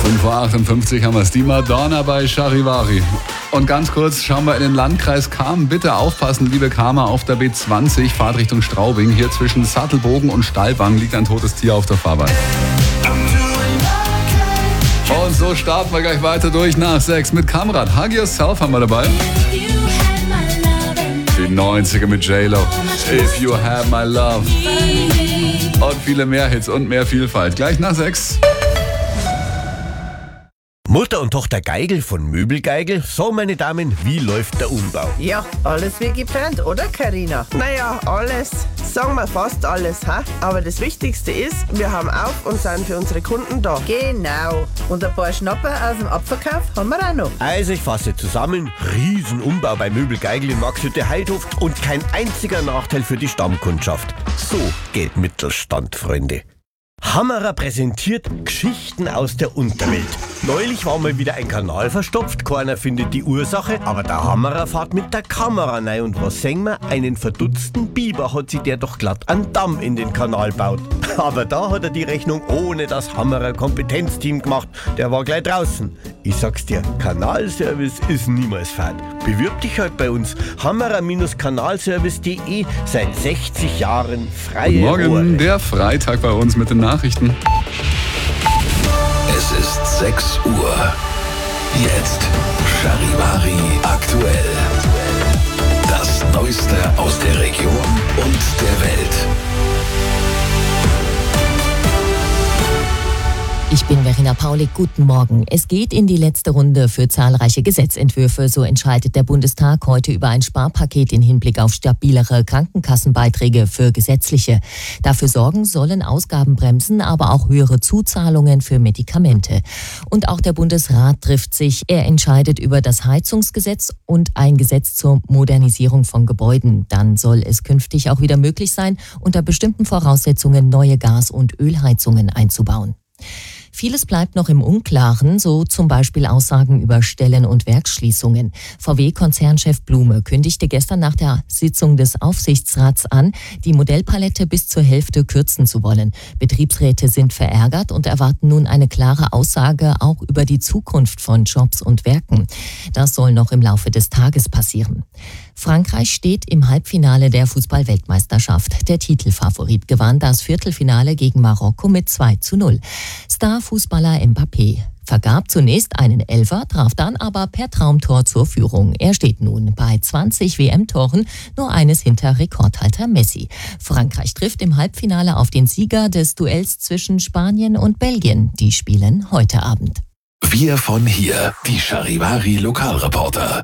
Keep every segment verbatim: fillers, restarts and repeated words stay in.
fünf Uhr achtundfünfzig haben wir es. Die Madonna bei Charivari. Und ganz kurz schauen wir in den Landkreis Cham. Bitte aufpassen, liebe Chamer, auf der B zwanzig, Fahrt Richtung Straubing. Hier zwischen Sattelbogen und Stallbang liegt ein totes Tier auf der Fahrbahn. Und so starten wir gleich weiter durch nach sechs mit Kamrat. Hug Yourself haben wir dabei. Die neunziger mit J-Lo. If You Have My Love. Und viele mehr Hits und mehr Vielfalt. Gleich nach sechs. Mutter und Tochter Geigel von Möbelgeigel. So, meine Damen, wie läuft der Umbau? Ja, alles wie geplant, oder Carina? Naja, alles. Sagen wir fast alles, ha? Aber das Wichtigste ist, wir haben auf und sind für unsere Kunden da. Genau. Und ein paar Schnapper aus dem Abverkauf haben wir auch noch. Also, ich fasse zusammen. Riesenumbau bei Möbelgeigel in Maxhütte-Heidhof und kein einziger Nachteil für die Stammkundschaft. So geht Mittelstand, Freunde. Hammerer präsentiert Geschichten aus der Unterwelt. Neulich war mal wieder ein Kanal verstopft, keiner findet die Ursache, aber der Hammerer fährt mit der Kamera rein und was sehen wir? Einen verdutzten Biber hat sich der doch glatt einen Damm in den Kanal baut. Aber da hat er die Rechnung ohne das Hammerer Kompetenzteam gemacht, der war gleich draußen. Ich sag's dir, Kanalservice ist niemals fad. Bewirb dich halt bei uns. hammerer-kanalservice punkt de, seit sechzig Jahren freie Guten Morgen, Ohren. der Freitag bei uns mit den Nachrichten. Es ist sechs Uhr. Jetzt Charivari aktuell. Das Neueste aus der Region und der Welt. Ich bin Verena Paulik, guten Morgen. Es geht in die letzte Runde für zahlreiche Gesetzentwürfe. So entscheidet der Bundestag heute über ein Sparpaket in Hinblick auf stabilere Krankenkassenbeiträge für Gesetzliche. Dafür sorgen sollen Ausgabenbremsen, aber auch höhere Zuzahlungen für Medikamente. Und auch der Bundesrat trifft sich. Er entscheidet über das Heizungsgesetz und ein Gesetz zur Modernisierung von Gebäuden. Dann soll es künftig auch wieder möglich sein, unter bestimmten Voraussetzungen neue Gas- und Ölheizungen einzubauen. Vieles bleibt noch im Unklaren, so zum Beispiel Aussagen über Stellen- und Werksschließungen. V W-Konzernchef Blume kündigte gestern nach der Sitzung des Aufsichtsrats an, die Modellpalette bis zur Hälfte kürzen zu wollen. Betriebsräte sind verärgert und erwarten nun eine klare Aussage auch über die Zukunft von Jobs und Werken. Das soll noch im Laufe des Tages passieren. Frankreich steht im Halbfinale der Fußball-Weltmeisterschaft. Der Titelfavorit gewann das Viertelfinale gegen Marokko mit zwei zu null. Starfußballer Mbappé vergab zunächst einen Elfer, traf dann aber per Traumtor zur Führung. Er steht nun bei zwanzig W M-Toren, nur eines hinter Rekordhalter Messi. Frankreich trifft im Halbfinale auf den Sieger des Duells zwischen Spanien und Belgien. Die spielen heute Abend. Wir von hier, die Charivari Lokalreporter.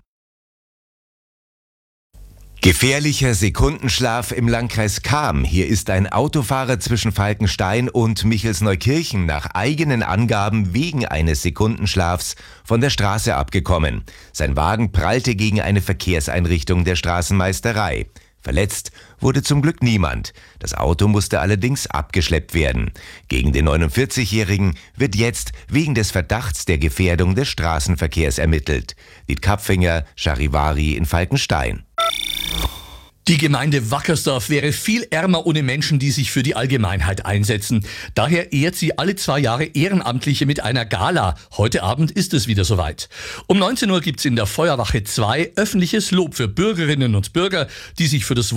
Gefährlicher Sekundenschlaf im Landkreis Cham. Hier ist ein Autofahrer zwischen Falkenstein und Michelsneukirchen nach eigenen Angaben wegen eines Sekundenschlafs von der Straße abgekommen. Sein Wagen prallte gegen eine Verkehrseinrichtung der Straßenmeisterei. Verletzt wurde zum Glück niemand. Das Auto musste allerdings abgeschleppt werden. Gegen den neunundvierzigjährigen wird jetzt wegen des Verdachts der Gefährdung des Straßenverkehrs ermittelt. Diet Kapfinger, Charivari in Falkenstein. Die Gemeinde Wackersdorf wäre viel ärmer ohne Menschen, die sich für die Allgemeinheit einsetzen. Daher ehrt sie alle zwei Jahre Ehrenamtliche mit einer Gala. Heute Abend ist es wieder soweit. Um neunzehn Uhr gibt's in der Feuerwache zwei öffentliches Lob für Bürgerinnen und Bürger, die sich für das